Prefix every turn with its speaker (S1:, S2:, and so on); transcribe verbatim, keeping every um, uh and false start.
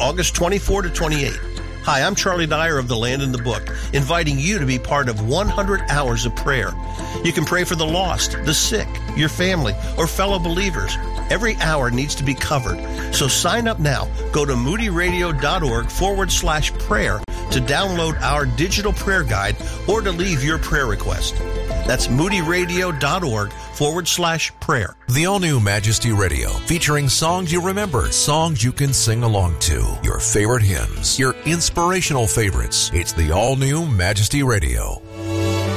S1: August twenty-fourth to twenty-eighth. Hi, I'm Charlie Dyer of The Land in the Book, inviting you to be part of one hundred hours of prayer. You can pray for the lost, the sick, your family, or fellow believers. Every hour needs to be covered. So sign up now. Go to moodyradio.org forward slash prayer to download our digital prayer guide or to leave your prayer request. That's moodyradio.org forward slash prayer.
S2: The all-new Majesty Radio, featuring songs you remember, songs you can sing along to, your favorite hymns, your inspirational favorites. It's the all-new Majesty Radio.